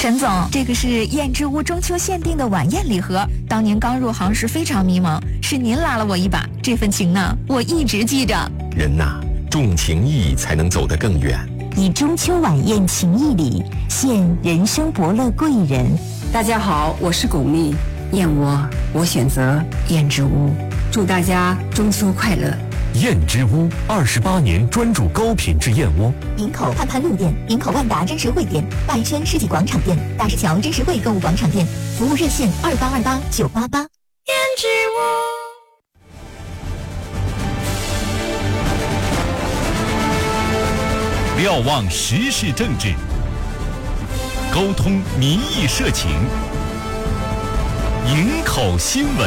陈总，这个是燕之屋中秋限定的晚宴礼盒，当年刚入行时非常迷茫，是您拉了我一把，这份情呢，我一直记着。 人呐，重情义才能走得更远。 以中秋晚宴情谊礼，献人生伯乐贵人。 大家好，我是巩俐，燕窝我选择燕之屋，祝大家中秋快乐。 燕之屋28年专注高品质燕窝。 营口盼盼路店、营口万达真实汇店、大圈世纪广场店、大石桥真实汇购物广场店，服务热线2828-988。 燕之屋。 瞭望时事政治，沟通民意社情，营口新闻。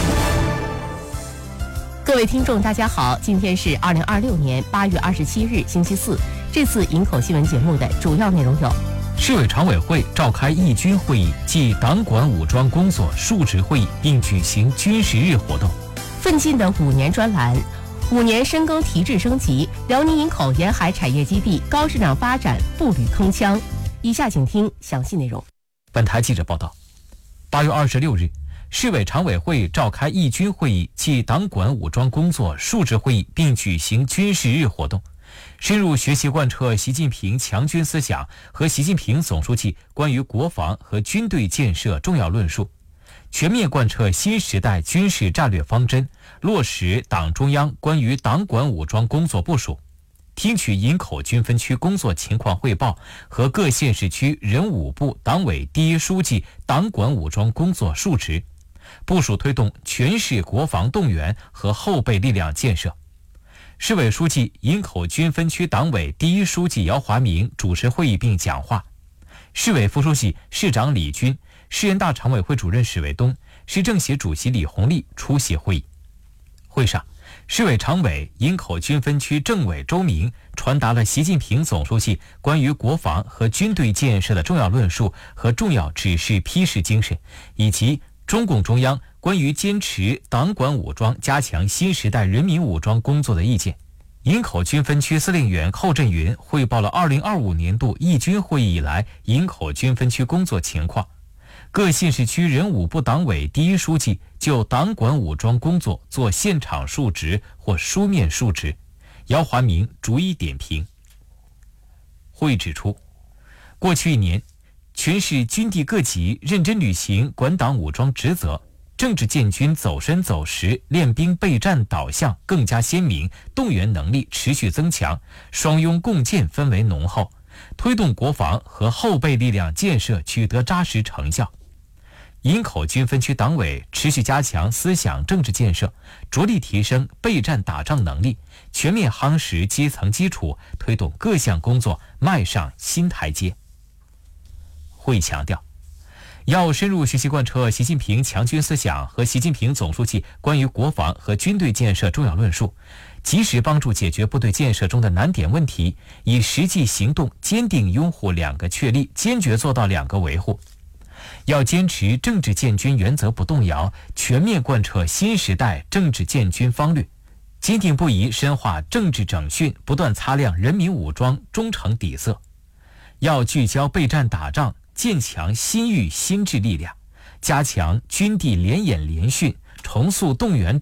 各位听众大家好，今天是2026年8月27日星期四。这次营口新闻节目的主要内容有： 市委常委会召开义军会议暨党管武装工作述职会议，并举行军事日活动； 奋进的5年专栏，5年深耕提质升级，辽宁营口沿海产业基地高质量发展步履铿锵。以下请听详细内容。 本台记者报道，8月26日，市委常委会召开义军会议暨党管武装工作述职会议，并举行军事日活动，深入学习贯彻习近平强军思想和习近平总书记关于国防和军队建设重要论述，全面贯彻新时代军事战略方针，落实党中央关于党管武装工作部署，听取营口军分区工作情况汇报和各县市区人武部党委第一书记党管武装工作述职，部署推动全市国防动员和后备力量建设。市委书记、营口军分区党委第一书记姚华明主持会议并讲话，市委副书记、市长李军、市人大常委会主任史卫东、市政协主席李红利出席会议。会上，市委常委、营口军分区政委周明传达了习近平总书记关于国防和军队建设的重要论述和重要指示批示精神，以及中共中央关于坚持党管武装加强新时代人民武装工作的意见。营口军分区司令员寇振云汇报了2025年度义军会议以来营口军分区工作情况。各县市区人武部党委第一书记就党管武装工作做现场述职或书面述职，姚华明逐一点评。会议指出，过去1年，全市军地各级认真履行管党武装职责，政治建军走深走实，练兵备战导向更加鲜明，动员能力持续增强，双拥共建氛围浓厚，推动国防和后备力量建设取得扎实成效。营口军分区党委持续加强思想政治建设，着力提升备战打仗能力，全面夯实基层基础，推动各项工作迈上新台阶。会议强调，要深入学习贯彻习近平强军思想和习近平总书记关于国防和军队建设重要论述，及时帮助解决部队建设中的难点问题，以实际行动坚定拥护2个确立，坚决做到2个维护。要坚持政治建军原则不动摇，全面贯彻新时代政治建军方略，坚定不移深化政治整训，不断擦亮人民武装忠诚底色。要聚焦备战打仗，建强新域新质力量，加强军地联演联训，重塑动员